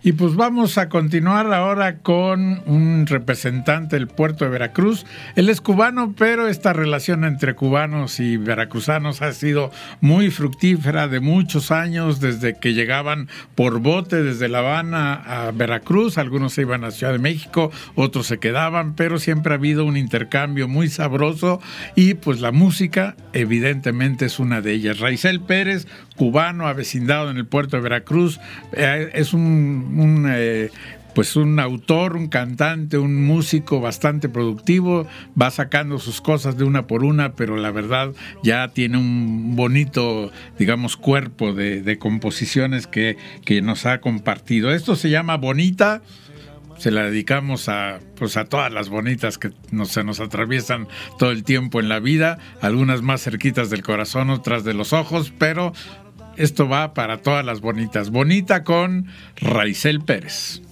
Y pues vamos a continuar ahora con un representante del puerto de Veracruz. Él es cubano, pero esta relación entre cubanos y veracruzanos ha sido muy fructífera de muchos años, desde que llegaban por bote desde La Habana a Veracruz. Algunos se iban a Ciudad de México, otros se quedaban, pero siempre ha habido un intercambio muy sabroso y pues la música evidentemente es una de ellas. Raizel Pérez, cubano, avecindado en el puerto de Veracruz, es un autor, un cantante, un músico bastante productivo, va sacando sus cosas de una por una, pero la verdad ya tiene un bonito, digamos, cuerpo de composiciones que nos ha compartido. Esto se llama Bonita. Se la dedicamos a todas las bonitas que se nos atraviesan todo el tiempo en la vida, algunas más cerquitas del corazón, otras de los ojos, pero esto va para todas las bonitas. Bonita con Raizel Pérez.